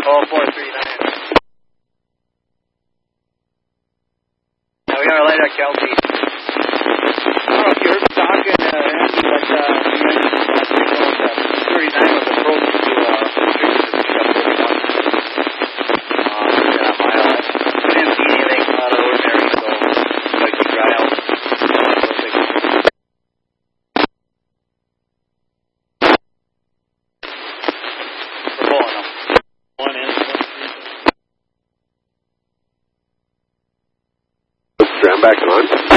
Oh, 439. Now we got a light at Kelsey. I don't know if you heard me talking, Andy, but you mentioned 39 was approaching to that mile. I didn't see anything out of the ordinary, so we gotta keep your eye out. We're pulling them. One in. I'm back on.